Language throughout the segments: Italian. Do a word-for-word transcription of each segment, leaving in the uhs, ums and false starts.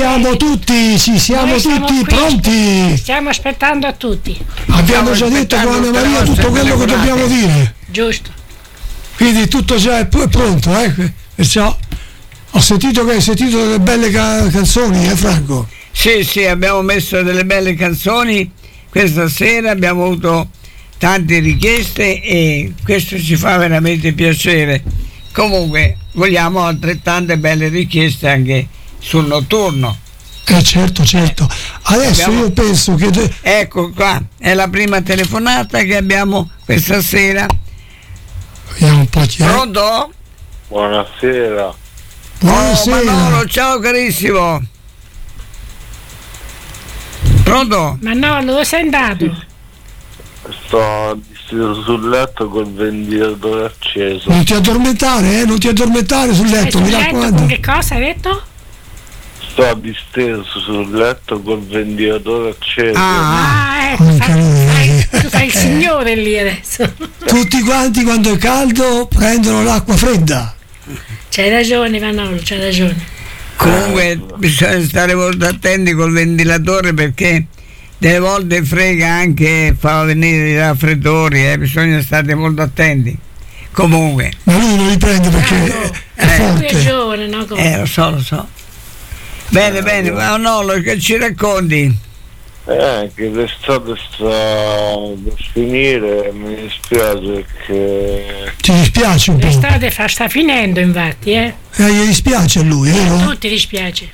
siamo tutti, ci siamo tutti pronti. Stiamo aspettando a tutti. Abbiamo già detto con Anna Maria tutto quello che dobbiamo dire. Giusto. Quindi tutto già è, è pronto, eh? Perciò ho sentito che hai sentito delle belle ca- canzoni, eh Franco? Sì, sì, abbiamo messo delle belle canzoni questa sera, abbiamo avuto tante richieste e questo ci fa veramente piacere. Comunque vogliamo altrettante belle richieste anche sul notturno. Eh certo, certo. Adesso abbiamo... io penso che... De... Ecco qua, è la prima telefonata che abbiamo questa sera. Vediamo un po' chi è. Pronto? Buonasera. Buonasera. Oh, Manolo, ciao carissimo. Pronto? Manolo, dove sei andato? Sto disteso sul letto col ventilatore acceso. Non ti addormentare, eh? Non ti addormentare sul letto, sul mi letto raccomando. con che cosa hai detto? Sto disteso sul letto col ventilatore acceso. Ah, ah ecco, fai, fai, tu fai il signore lì adesso. Tutti quanti quando è caldo prendono l'acqua fredda. C'hai ragione Manolo, c'hai ragione. Comunque bisogna stare molto attenti col ventilatore perché delle volte frega anche, fa venire i raffreddori, eh? Bisogna stare molto attenti. Comunque. Ma lui non li prende perché ah, no. è forte. Lui è giovane, no? Come? Eh, lo so, lo so. Bene, eh, bene, ma no, lo che ci racconti? Eh, che l'estate sta per finire, mi dispiace che... Ti dispiace un po'? L'estate fa, sta finendo infatti, eh? Eh, gli dispiace a lui, vero? A tutti dispiace.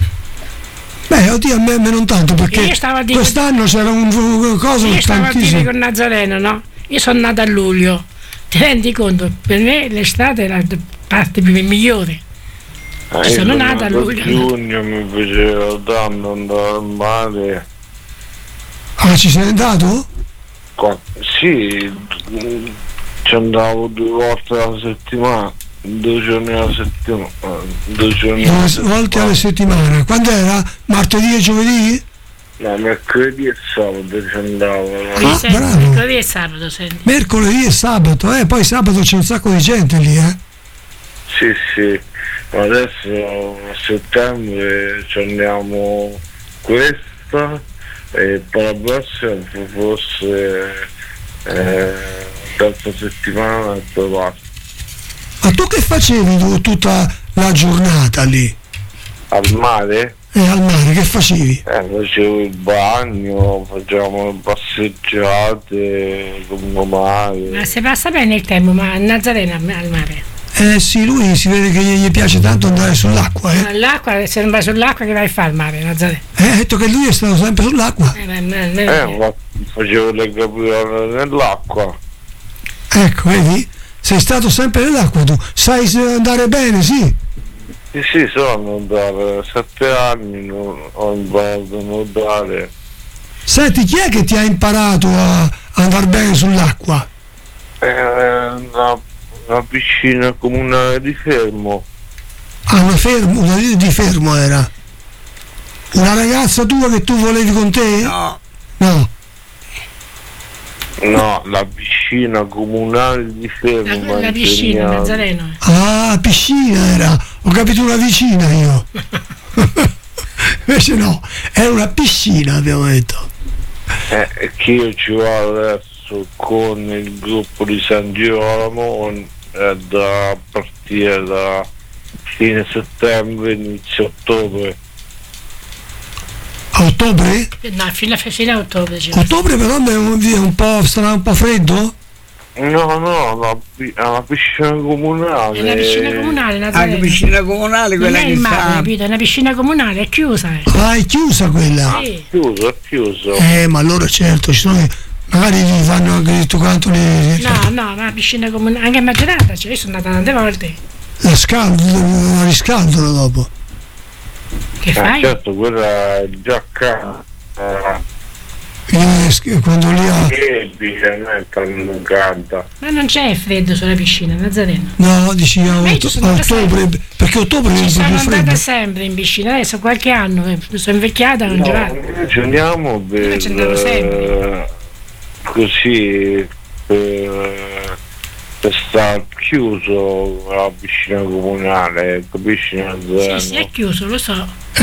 Beh, oddio, a me, a me non tanto, perché io stavo a dire, quest'anno c'era un, un cosa... Io stavo a dire con Nazareno, no? Io sono nata a luglio, ti rendi conto? Per me l'estate è la parte più migliore. Eh, sono sono nata a luglio. A giugno mi piaceva tanto andare al mare. Ah, ci sei andato? Con... Sì, ci andavo due volte alla settimana, due giorni alla settimana. Due giorni Due alla settimana. volte alla settimana. settimana. Quando era? Martedì e giovedì? No, mercoledì e sabato ci andavo. Ah, senti, bravo. mercoledì e sabato, senti. Mercoledì e sabato, eh? Poi sabato c'è un sacco di gente lì, eh? Sì, sì, ma adesso a settembre ci andiamo questa e poi la prossima forse eh, terza settimana e poi basta. Ma tu che facevi tu, tutta la giornata lì? Al mare? Eh, al mare, che facevi? Eh, facevo il bagno, facevamo le passeggiate, lungomare. Ma se passa bene il tempo, ma a Nazareno al mare? Eh sì, lui si vede che gli piace tanto andare sull'acqua, eh? L'acqua, se non vai sull'acqua che vai a fare al mare, Nazareno? Eh, ha detto che lui è stato sempre sull'acqua. Eh, ma, ma, ma, Eh, ma facevo le capriole nell'acqua. Ecco, vedi? Sei stato sempre nell'acqua tu. Sai andare bene, sì? Sì, sì, so nuotare, sette anni non ho imparato a nuotare. Senti, chi è che ti ha imparato a andare bene sull'acqua? Eh, una, una piscina comunale di Fermo. Ah, una fermo, una di Fermo era. Una ragazza tua che tu volevi con te? No. No. No, la piscina comunale di Fermo. La, la piscina, Nazareno. Ah, piscina era. Ho capito una vicina io. Invece no, era una piscina, abbiamo detto. Eh, che io ci vado adesso con il gruppo di San Girolamo eh, da partire da fine settembre, inizio ottobre. A ottobre? No, fino a, fino a ottobre. Ottobre però è un, è un po', sarà un po' freddo? No, no, la, è una piscina comunale. È una piscina comunale, Nazareno. Anche piscina comunale, quella non è che il mare, sta... capito? È una piscina comunale, è chiusa. Eh. Ah, è chiusa quella? Sì. Chiuso, è chiuso. Eh, ma allora certo, ci sono, magari gli fanno anche tutto quanto le... No, no, ma la piscina comunale, anche a Macerata, cioè io sono andata tante volte. La scaldano, la riscaldano dopo. Che Eh, fai? certo, quella è già calda. Eh, quando lì ha... Che bisogna non canta. Ma non c'è freddo sulla piscina, Nazareno. No, dici a, Ma io ci sono a ottobre, sempre. perché ottobre è Ci un po' sono più andata freddo. sempre in piscina, adesso qualche anno, eh, sono invecchiata, non No, ci vado. noi ci andiamo per Io ci andavo sempre. eh, così per, per stare chiuso la piscina comunale, capisci? Sì, sì, è chiuso, lo so.